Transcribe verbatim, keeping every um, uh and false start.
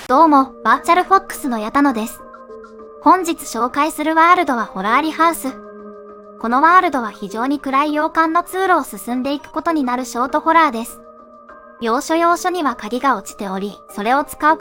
どうも、バーチャルフォックスの矢田野です。本日紹介するワールドはホラーリハウス。このワールドは非常に暗い洋館の通路を進んでいくことになるショートホラーです。要所要所には鍵が落ちており、それを使う